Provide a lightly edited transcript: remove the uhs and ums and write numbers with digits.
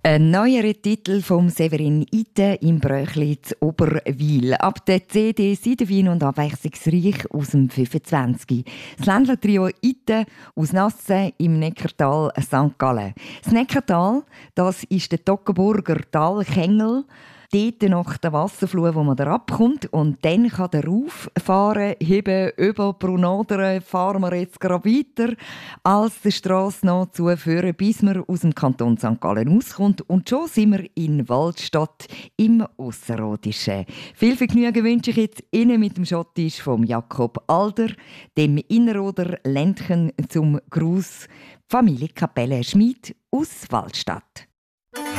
Ein neuerer Titel vom Severin Itten im Bröchli zu Oberwil. Ab der CD «Seidenwein und abwechslungsreich» aus dem 25. Das Ländler-Trio Itten aus Nassen im Neckartal St. Gallen. Das Neckartal, das ist der Toggenburger Talkängel. Dort nach der Wasserflut, wo man da abkommt. Und dann kann der rauffahren, heben, über Brunadern fahren wir jetzt gerade weiter, als der Strasse noch zuführen, bis man aus dem Kanton St. Gallen rauskommt. Und schon sind wir in Waldstadt im Ausserrhodischen. Viel Vergnügen wünsche ich jetzt Ihnen mit dem Schottisch von Jakob Alder, dem Innerrhoder Ländchen zum Gruß Familie Kapelle Schmid aus Waldstadt.